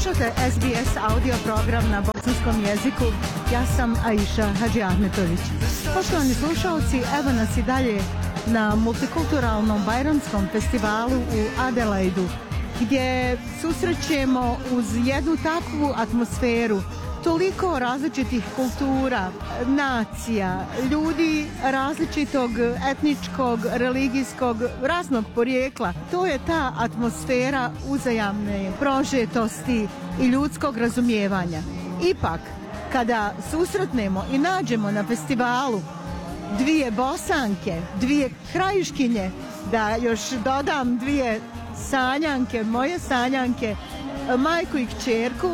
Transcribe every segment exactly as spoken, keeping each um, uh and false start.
Slušate S B S audio program na bosanskom jeziku. Ja sam Aisha Hadžiahmetović. Poštovani slušalci, evo nas i dalje na multikulturalnom bajramskom festivalu u Adelaidu, gdje susrećemo uz jednu takvu atmosferu, toliko različitih kultura, nacija, ljudi različitog etničkog, religijskog, raznog porijekla. To je ta atmosfera uzajamne prožetosti i ljudskog razumijevanja. Ipak, kada susretnemo i nađemo na festivalu dvije Bosanke, dvije Krajiškinje, da još dodam dvije Sanjanke, moje Sanjanke, majku i kćerku,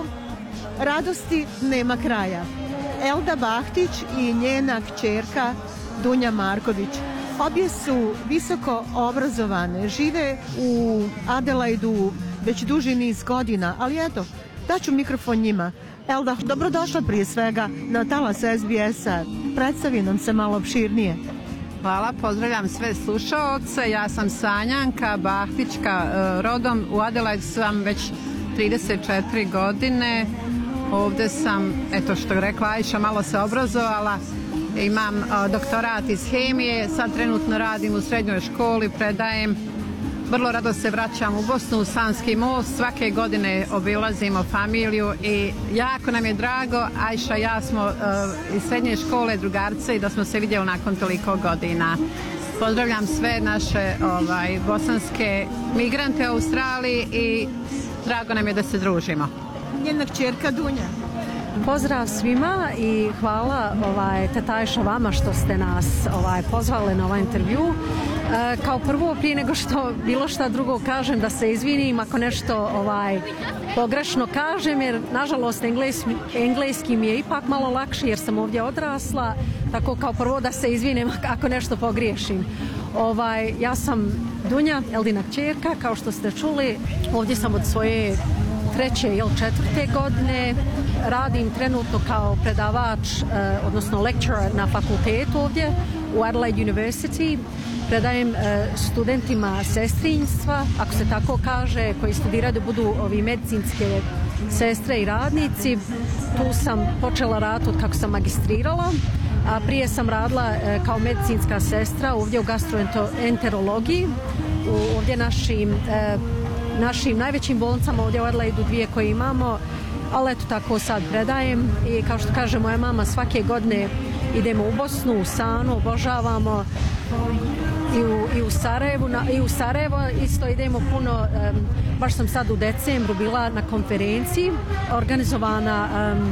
radosti nema kraja. Elda Bahtić i njena kćerka Dunja Marković. Obje su visoko obrazovane, žive u Adelaidu već duži niz godina, ali eto, daću mikrofon njima. Elda, dobrodošla prije svega na talas S B S-a. Predstavi nam se malo opširnije. Hvala, pozdravljam sve slušaoce. Ja sam Sanjanka Bahtićka, rodom u Adelaidu sam već trideset četiri godine. Ovdje sam, eto što je rekla Aisha, malo se obrazovala. Imam uh, doktorat iz hemije, sad trenutno radim u srednjoj školi, predajem. Vrlo rado se vraćam u Bosnu, u Sanski most, svake godine obilazimo familiju i jako nam je drago, Aisha i ja smo uh, iz srednje škole drugarce i da smo se vidjeli nakon toliko godina. Pozdravljam sve naše ovaj, bosanske migrante u Australiji i drago nam je da se družimo. Njena kćerka Dunja. Pozdrav svima i hvala ovaj, teta Aisha vama što ste nas ovaj, pozvali na ovaj intervju. E, kao prvo, prije nego što bilo šta drugo kažem, da se izvinim ako nešto ovaj, pogrešno kažem, jer nažalost engleski, engleski mi je ipak malo lakši jer sam ovdje odrasla, tako kao prvo da se izvinim ako nešto pogriješim. Ovaj, ja sam Dunja, Eldina kćerka, kao što ste čuli, ovdje sam od svoje treće ili četvrte godine, radim trenutno kao predavač, eh, odnosno lecturer na fakultetu ovdje u Adelaide University. Predajem eh, studentima sestrinstva, ako se tako kaže, koji studiraju da budu ovi medicinske sestre i radnici. Tu sam počela raditi od kako sam magistrirala, a prije sam radila eh, kao medicinska sestra ovdje u gastroenterologiji, u ovdje našim eh, našim najvećim bolnicama ovdje u Adelaidu, dvije koje imamo, ali eto tako sad predajem i kao što kaže moja mama, svake godine idemo u Bosnu, u Sanu, obožavamo i u, i u Sarajevu, na, i u Sarajevo isto idemo puno, um, baš sam sad u decembru bila na konferenciji organizovana um,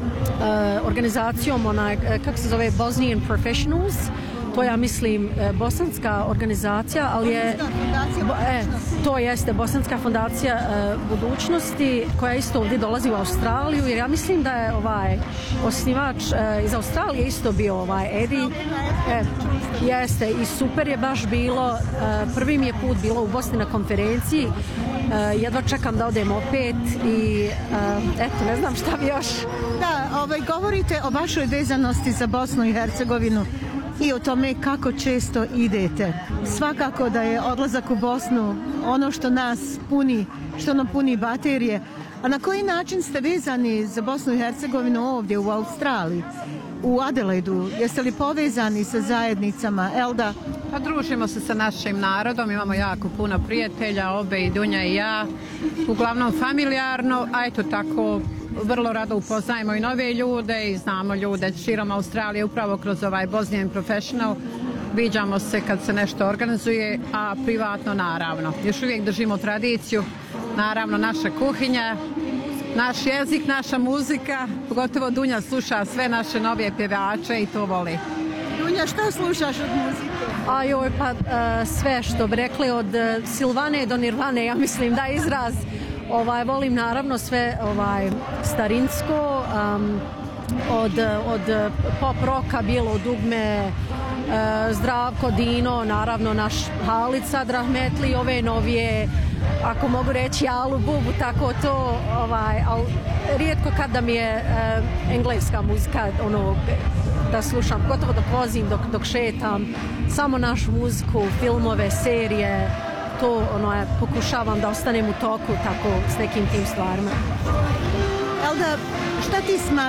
uh, organizacijom onaj, kako se zove, Bosnian Professionals. To ja mislim bosanska organizacija, ali je e, to jeste Bosanska fondacija e, budućnosti koja isto ovdje dolazi u Australiju, jer ja mislim da je ovaj osnivač e, iz Australije isto bio ovaj Edi. E, jeste i super je baš bilo. E, prvi mi je put bilo u Bosni na konferenciji. E, jedva čekam da odem opet i e, eto ne znam šta bi još. Da, ovaj, govorite o vašoj vezanosti za Bosnu i Hercegovinu i o tome kako često idete. Svakako da je odlazak u Bosnu ono što nas puni, što nam puni baterije. A na koji način ste vezani za Bosnu i Hercegovinu ovdje u Australiji, u Adelaidu? Jeste li povezani sa zajednicama? Elda? Pa družimo se sa našim narodom, imamo jako puno prijatelja, obe i Dunja i ja, uglavnom familijarno, a eto tako vrlo rado upoznajemo i nove ljude i znamo ljude širom Australije upravo kroz ovaj Bosnian Professional. Viđamo se kad se nešto organizuje, a privatno naravno. Još uvijek držimo tradiciju, naravno naša kuhinja, naš jezik, naša muzika, pogotovo Dunja sluša sve naše nove pjevače i to voli. Dunja, šta slušaš od muzike? A joj, pa uh, sve što bi rekli od uh, Silvane do Nirvane, ja mislim da izraz. Ovaj, volim naravno sve ovaj, starinsko, um, od, od pop roka, Bijelo dugme, uh, Zdravko, Dino, naravno naš Halica, Drahmetli, ove novije, ako mogu reći Alu, Bubu, tako to, ovaj, al, rijetko kada mi je uh, engleska muzika, ono, da slušam, gotovo dok vozim, dok, dok šetam, samo našu muziku, filmove, serije, to ono, ja pokušavam da ostanem u toku tako s nekim tim stvarima. Elda, šta ti smatraš